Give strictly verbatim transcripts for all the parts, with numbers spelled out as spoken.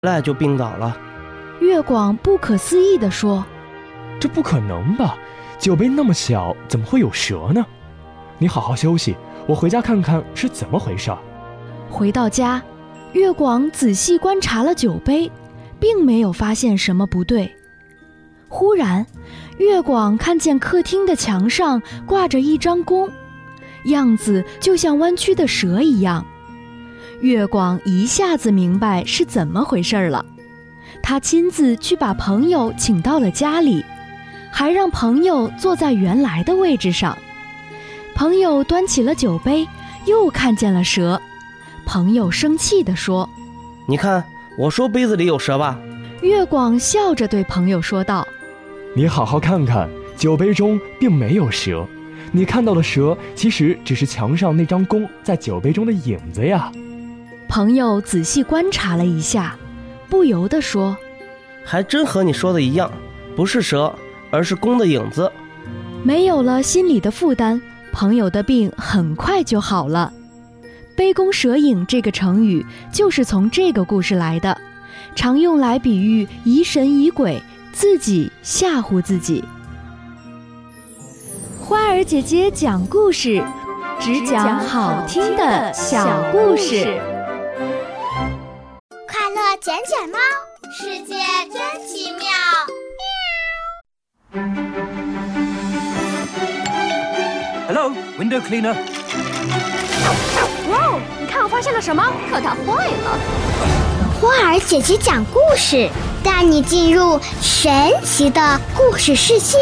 来就病倒了。 月广不可思议地说： 这不可能吧，酒杯那么小，怎么会有蛇呢？你好好休息，我回家看看是怎么回事。 回到家，月广仔细观察了酒杯，并没有发现什么不对。忽然，月广看见客厅的墙上挂着一张弓，样子就像弯曲的蛇一样。月广一下子明白是怎么回事了，他亲自去把朋友请到了家里，还让朋友坐在原来的位置上。朋友端起了酒杯，又看见了蛇。朋友生气地说： 你看，我说杯子里有蛇吧。 月广笑着对朋友说道： 你好好看看，酒杯中并没有蛇，你看到的蛇其实只是墙上那张弓在酒杯中的影子呀。 朋友仔细观察了一下，不由地说： 还真和你说的一样，不是蛇，而是弓的影子。 没有了心理的负担，朋友的病很快就好了。杯弓蛇影这个成语就是从这个故事来的，常用来比喻疑神疑鬼，自己吓唬自己。花儿姐姐讲故事，只讲好听的小故事。 快乐捡捡猫，世界真奇妙。 Hello, window cleaner. 哇，你看我发现了什么？可它坏了。 花儿姐姐讲故事，带你进入神奇的故事世界。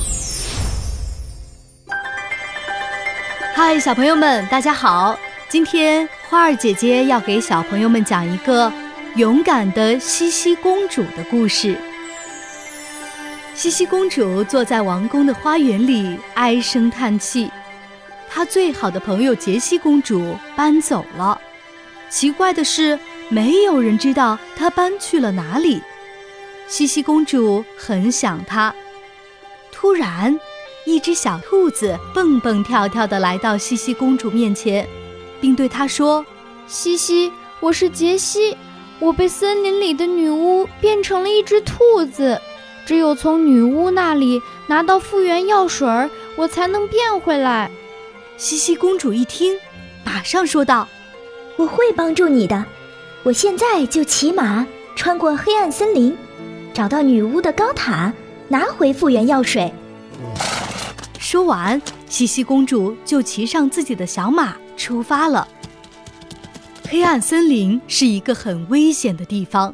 嗨，小朋友们，大家好！今天花儿姐姐要给小朋友们讲一个勇敢的茜茜公主的故事。茜茜公主坐在王宫的花园里，唉声叹气。她最好的朋友杰西公主搬走了，奇怪的是，没有人知道她搬去了哪里。茜茜公主很想她。突然，一只小兔子蹦蹦跳跳地来到茜茜公主面前，并对她说： 茜茜，我是杰西，我被森林里的女巫变成了一只兔子，只有从女巫那里拿到复原药水，我才能变回来。 茜茜公主一听，马上说道： 我会帮助你的，我现在就骑马穿过黑暗森林，找到女巫的高塔，拿回复原药水。 说完，茜茜公主就骑上自己的小马出发了。黑暗森林是一个很危险的地方，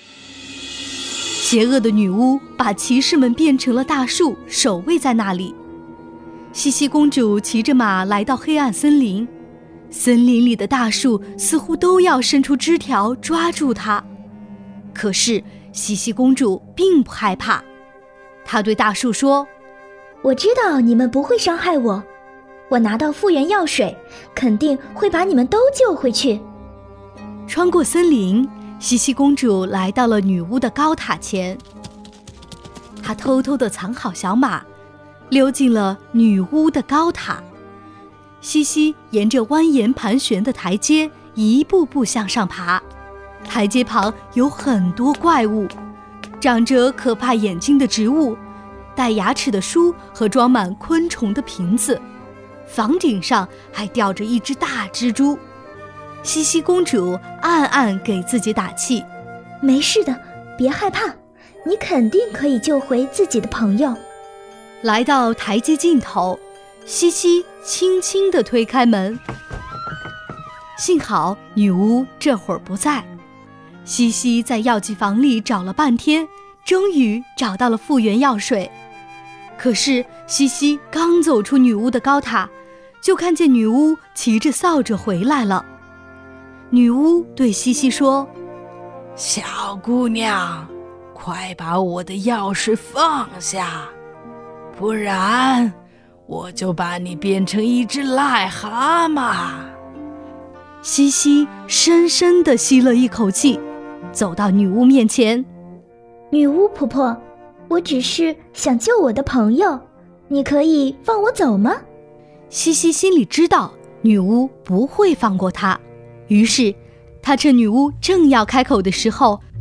邪恶的女巫把骑士们变成了大树，守卫在那里。茜茜公主骑着马来到黑暗森林，森林里的大树似乎都要伸出枝条抓住她。可是茜茜公主并不害怕，她对大树说： 我知道你们不会伤害我，我拿到复原药水，肯定会把你们都救回去。 穿过森林，茜茜公主来到了女巫的高塔前。她偷偷地藏好小马，溜进了女巫的高塔。茜茜沿着蜿蜒盘旋的台阶一步步向上爬，台阶旁有很多怪物，长着可怕眼睛的植物，带牙齿的书和装满昆虫的瓶子，房顶上还吊着一只大蜘蛛。茜茜公主暗暗给自己打气： 没事的，别害怕，你肯定可以救回自己的朋友。 来到台阶尽头，茜茜轻轻地推开门。幸好女巫这会儿不在，茜茜在药剂房里找了半天，终于找到了复原药水。可是茜茜刚走出女巫的高塔，就看见女巫骑着扫帚回来了。女巫对茜茜说： 小姑娘，快把我的药水放下，不然我就把你变成一只癞蛤蟆。 茜茜深深地吸了一口气，走到女巫面前： 女巫婆婆，我只是想救我的朋友，你可以放我走吗？ 茜茜心里知道女巫不会放过她，于是她趁女巫正要开口的时候，